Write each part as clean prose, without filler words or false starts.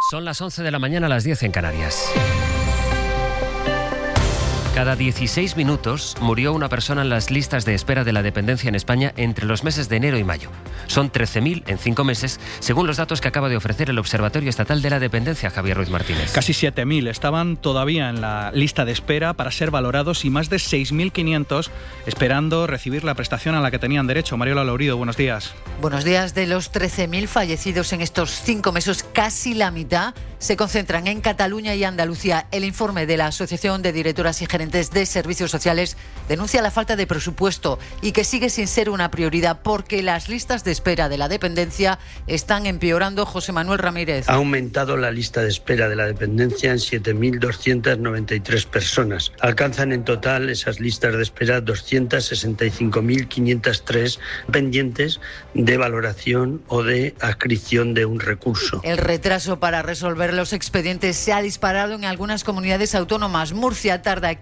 Son las 11 de la mañana, las 10 en Canarias. Cada 16 minutos murió una persona en las listas de espera de la dependencia en España entre los meses de enero y mayo. Son 13.000 en 5 meses, según los datos que acaba de ofrecer el Observatorio Estatal de la Dependencia, Javier Ruiz Martínez. Casi 7.000 estaban todavía en la lista de espera para ser valorados y más de 6.500 esperando recibir la prestación a la que tenían derecho. Mariola Lourido, buenos días. Buenos días. De los 13.000 fallecidos en estos 5 meses, casi la mitad se concentran en Cataluña y Andalucía. El informe de la Asociación de Directoras y Gerentes de Servicios Sociales denuncia la falta de presupuesto y que sigue sin ser una prioridad porque las listas de espera de la dependencia están empeorando. José Manuel Ramírez. Ha aumentado la lista de espera de la dependencia en 7.293 personas. Alcanzan en total esas listas de espera 265.503 pendientes de valoración o de adscripción de un recurso. El retraso para resolver los expedientes se ha disparado en algunas comunidades autónomas. Murcia tarda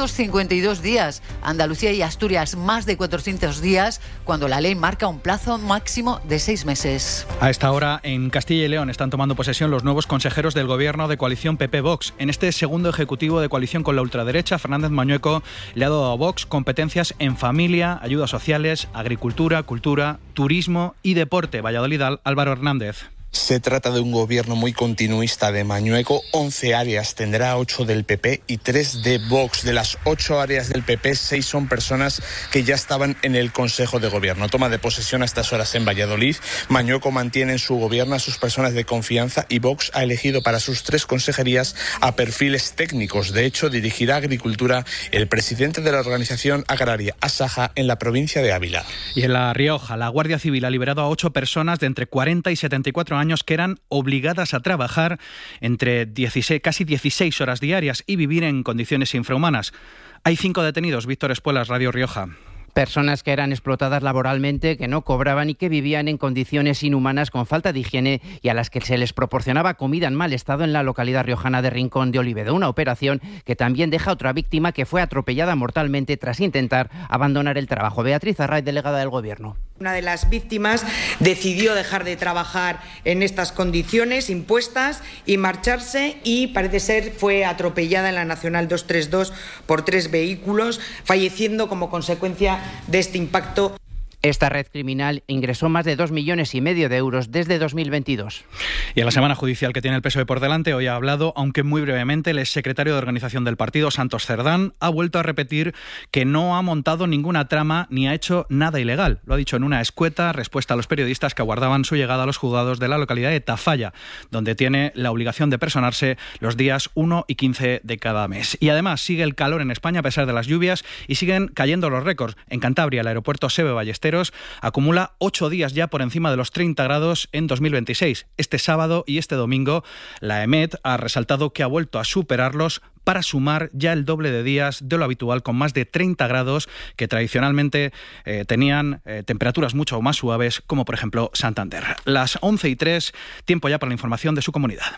552 días, Andalucía y Asturias más de 400 días, cuando la ley marca un plazo máximo de 6 meses. A esta hora, en Castilla y León están tomando posesión los nuevos consejeros del gobierno de coalición PP-Vox. En este segundo ejecutivo de coalición con la ultraderecha, Fernández Mañueco le ha dado a Vox competencias en familia, ayudas sociales, agricultura, cultura, turismo y deporte. Valladolid, Álvaro Hernández. Se trata de un gobierno muy continuista de Mañueco. 11 áreas tendrá, 8 del PP y 3 de Vox. De las 8 áreas del PP, 6 son personas que ya estaban en el Consejo de Gobierno. Toma de posesión a estas horas en Valladolid. Mañueco mantiene en su gobierno a sus personas de confianza y Vox ha elegido para sus 3 consejerías a perfiles técnicos. De hecho, dirigirá Agricultura el presidente de la organización agraria Asaja en la provincia de Ávila. Y en La Rioja, la Guardia Civil ha liberado a 8 personas de entre 40 y 74 años que eran obligadas a trabajar entre casi 16 horas diarias y vivir en condiciones infrahumanas. Hay 5 detenidos. Víctor Espuelas, Radio Rioja. Personas que eran explotadas laboralmente, que no cobraban y que vivían en condiciones inhumanas con falta de higiene y a las que se les proporcionaba comida en mal estado en la localidad riojana de Rincón de Olivedo. Una operación que también deja otra víctima que fue atropellada mortalmente tras intentar abandonar el trabajo. Beatriz Arraiz, delegada del Gobierno. Una de las víctimas decidió dejar de trabajar en estas condiciones impuestas y marcharse y parece ser fue atropellada en la Nacional 232 por 3 vehículos, falleciendo como consecuencia de este impacto. Esta red criminal ingresó más de 2,5 millones de euros desde 2022. Y en la semana judicial que tiene el PSOE por delante, hoy ha hablado, aunque muy brevemente, el exsecretario de organización del partido, Santos Cerdán, ha vuelto a repetir que no ha montado ninguna trama ni ha hecho nada ilegal. Lo ha dicho en una escueta respuesta a los periodistas que aguardaban su llegada a los juzgados de la localidad de Tafalla, donde tiene la obligación de personarse los días 1 y 15 de cada mes. Y además sigue el calor en España a pesar de las lluvias y siguen cayendo los récords. En Cantabria, el aeropuerto Seve Ballesteros acumula 8 días ya por encima de los 30 grados en 2026. Este sábado y este domingo, la EMET ha resaltado que ha vuelto a superarlos para sumar ya el doble de días de lo habitual, con más de 30 grados que tradicionalmente tenían temperaturas mucho más suaves, como por ejemplo Santander. Las 11:03, tiempo ya para la información de su comunidad.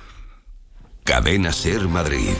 Cadena SER Madrid.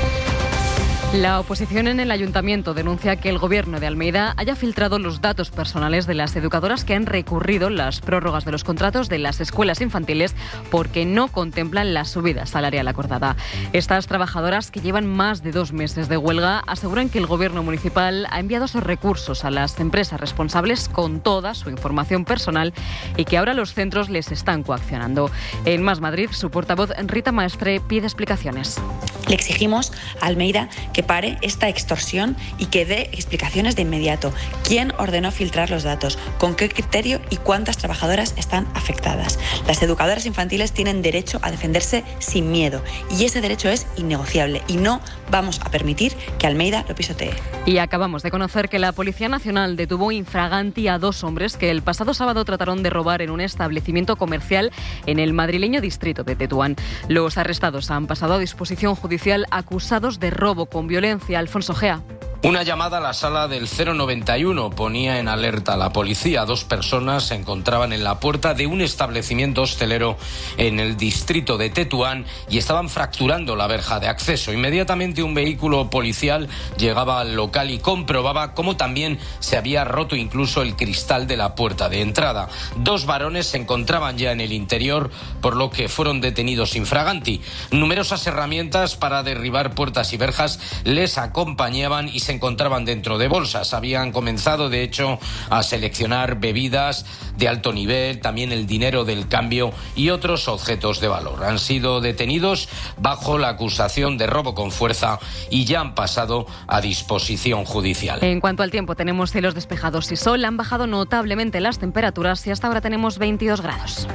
La oposición en el Ayuntamiento denuncia que el Gobierno de Almeida haya filtrado los datos personales de las educadoras que han recurrido las prórrogas de los contratos de las escuelas infantiles porque no contemplan la subida salarial acordada. Estas trabajadoras, que llevan más de 2 meses de huelga, aseguran que el Gobierno municipal ha enviado esos recursos a las empresas responsables con toda su información personal y que ahora los centros les están coaccionando. En Más Madrid, su portavoz Rita Maestre pide explicaciones. Le exigimos a Almeida que pare esta extorsión y que dé explicaciones de inmediato. ¿Quién ordenó filtrar los datos? ¿Con qué criterio y cuántas trabajadoras están afectadas? Las educadoras infantiles tienen derecho a defenderse sin miedo y ese derecho es innegociable y no vamos a permitir que Almeida lo pisotee. Y acabamos de conocer que la Policía Nacional detuvo infraganti a 2 hombres que el pasado sábado trataron de robar en un establecimiento comercial en el madrileño distrito de Tetuán. Los arrestados han pasado a disposición judicial acusados de robo con violencia. Alfonso Gea. Una llamada a la sala del 091 ponía en alerta a la policía. 2 personas se encontraban en la puerta de un establecimiento hostelero en el distrito de Tetuán y estaban fracturando la verja de acceso. Inmediatamente un vehículo policial llegaba al local y comprobaba cómo también se había roto incluso el cristal de la puerta de entrada. 2 varones se encontraban ya en el interior, por lo que fueron detenidos infraganti. Numerosas herramientas para derribar puertas y verjas les acompañaban y se encontraban dentro de bolsas. Habían comenzado, de hecho, a seleccionar bebidas de alto nivel, también el dinero del cambio y otros objetos de valor. Han sido detenidos bajo la acusación de robo con fuerza y ya han pasado a disposición judicial. En cuanto al tiempo, tenemos cielos despejados y sol. Han bajado notablemente las temperaturas y hasta ahora tenemos 22 grados.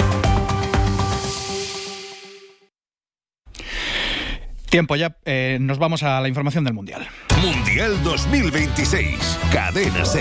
Tiempo ya, nos vamos a la información del Mundial. Mundial 2026, Cadena SER.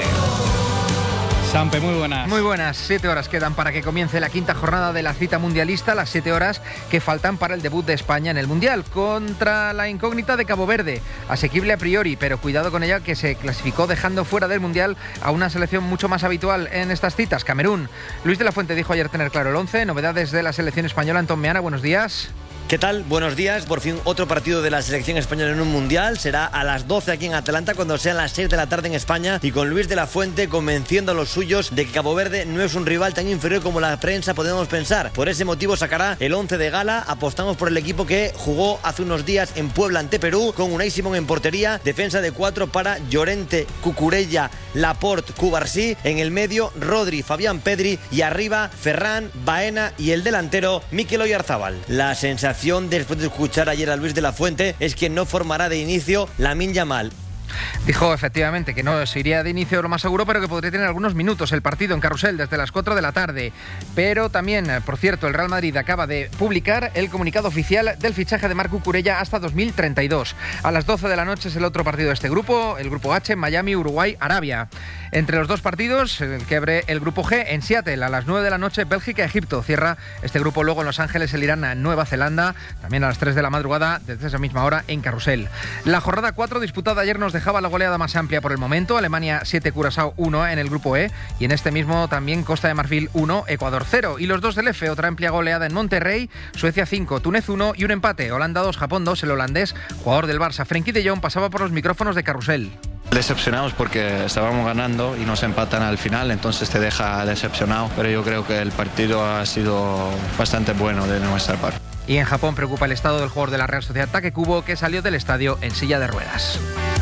Sampe, muy buenas. Muy buenas, 7 horas quedan para que comience la 5ª jornada de la cita mundialista, las 7 horas que faltan para el debut de España en el Mundial, contra la incógnita de Cabo Verde, asequible a priori, pero cuidado con ella, que se clasificó dejando fuera del Mundial a una selección mucho más habitual en estas citas, Camerún. Luis de la Fuente dijo ayer tener claro el 11, novedades de la selección española. Antón Meana, buenos días. ¿Qué tal? Buenos días. Por fin otro partido de la selección española en un mundial. Será a las 12 aquí en Atlanta, cuando sean las 6 de la tarde en España, y con Luis de la Fuente convenciendo a los suyos de que Cabo Verde no es un rival tan inferior como la prensa podemos pensar. Por ese motivo sacará el 11 de gala. Apostamos por el equipo que jugó hace unos días en Puebla ante Perú, con Unai Simón en portería, defensa de 4 para Llorente, Cucurella, Laporte, Cubarsí, en el medio Rodri, Fabián Pedri, y arriba Ferran, Baena y el delantero Mikel Oyarzabal. La sensación después de escuchar ayer a Luis de la Fuente es que no formará de inicio Lamine Yamal. Dijo efectivamente que no se iría de inicio lo más seguro, pero que podría tener algunos minutos el partido en Carrusel desde las 4 de la tarde. Pero también, por cierto, el Real Madrid acaba de publicar el comunicado oficial del fichaje de Marc Cucurella hasta 2032. A las 12 de la noche es el otro partido de este grupo, el grupo H, Miami, Uruguay, Arabia. Entre los 2 partidos, el que abre el grupo G en Seattle, a las 9 de la noche, Bélgica, Egipto. Cierra este grupo luego en Los Ángeles, el Irán, Nueva Zelanda, también a las 3 de la madrugada, desde esa misma hora en Carrusel. La jornada 4 disputada ayer nos dejaba la goleada más amplia por el momento. Alemania 7, Curazao 1 en el grupo E, y en este mismo también Costa de Marfil 1, Ecuador 0. Y los 2 del F, otra amplia goleada en Monterrey, Suecia 5, Túnez 1 y un empate, Holanda 2, Japón 2. El holandés, jugador del Barça, Frenkie de Jong, pasaba por los micrófonos de Carrusel. Decepcionados porque estábamos ganando y nos empatan al final, entonces te deja decepcionado, pero yo creo que el partido ha sido bastante bueno de nuestra parte. Y en Japón preocupa el estado del jugador de la Real Sociedad, Takekubo, que salió del estadio en silla de ruedas.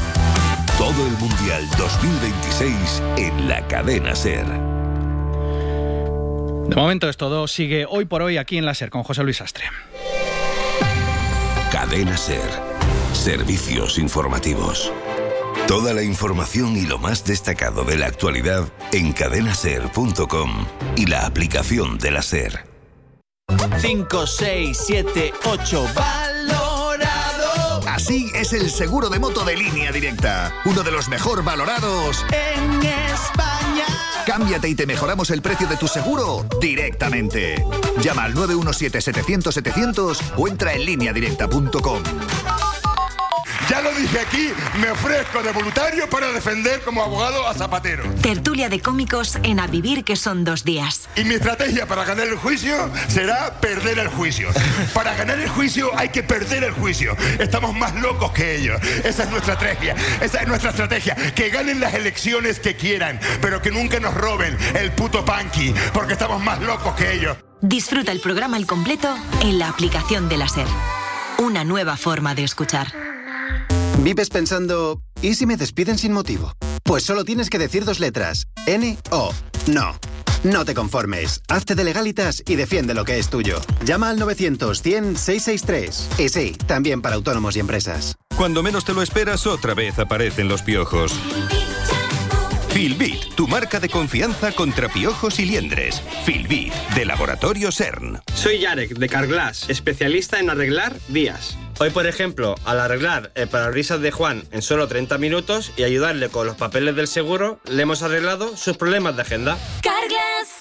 Todo el Mundial 2026 en la Cadena SER. De momento es todo. Sigue Hoy por Hoy aquí en la SER con José Luis Sastre. Cadena SER. Servicios informativos. Toda la información y lo más destacado de la actualidad en cadenaser.com y la aplicación de la SER. 5, 6, 7, 8, valorado. Así es el seguro de moto de Línea Directa, uno de los mejor valorados en España. Cámbiate y te mejoramos el precio de tu seguro directamente. Llama al 917-700-700 o entra en lineadirecta.com. Ya lo dije aquí, me ofrezco de voluntario para defender como abogado a Zapatero. Tertulia de cómicos en A Vivir, que son 2 días. Y mi estrategia para ganar el juicio será perder el juicio. Para ganar el juicio hay que perder el juicio. Estamos más locos que ellos. Esa es nuestra estrategia. Esa es nuestra estrategia. Que ganen las elecciones que quieran, pero que nunca nos roben el puto punky, porque estamos más locos que ellos. Disfruta el programa al completo en la aplicación de la SER. Una nueva forma de escuchar. ¿Vives pensando, ¿y si me despiden sin motivo? Pues solo tienes que decir 2 letras, N-O. No. No te conformes. Hazte de Legalitas y defiende lo que es tuyo. Llama al 900-100-663. Y sí, también para autónomos y empresas. Cuando menos te lo esperas, otra vez aparecen los piojos. Filbit, tu marca de confianza contra piojos y liendres. Filbit, de Laboratorio CERN. Soy Yarek, de Carglass, especialista en arreglar vías. Hoy, por ejemplo, al arreglar el parabrisas de Juan en solo 30 minutos y ayudarle con los papeles del seguro, le hemos arreglado sus problemas de agenda. Carglass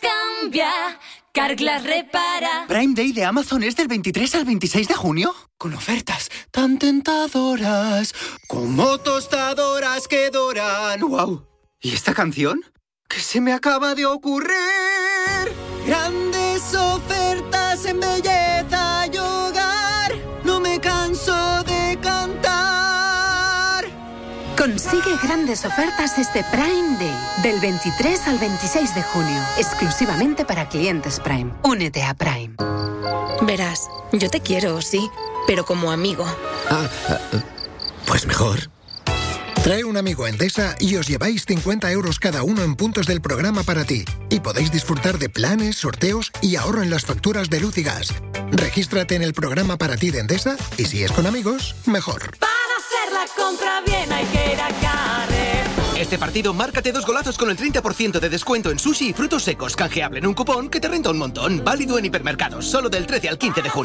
cambia, Carglass repara. ¿Prime Day de Amazon es del 23 al 26 de junio? Con ofertas tan tentadoras, como tostadoras que doran. ¡Wow! ¿Y esta canción? ¿Qué se me acaba de ocurrir? Grandes ofertas en belleza y hogar. No me canso de cantar. Consigue grandes ofertas este Prime Day, del 23 al 26 de junio, exclusivamente para clientes Prime. Únete a Prime. Verás, yo te quiero, sí, pero como amigo. Pues mejor. Trae un amigo a Endesa y os lleváis 50 euros cada uno en puntos del programa para ti. Y podéis disfrutar de planes, sorteos y ahorro en las facturas de luz y gas. Regístrate en el programa para ti de Endesa y si es con amigos, mejor. Para hacer la compra bien hay que ir a Carrer. Este partido, márcate 2 golazos con el 30% de descuento en sushi y frutos secos, canjeable en un cupón que te renta un montón. Válido en hipermercados, solo del 13 al 15 de junio.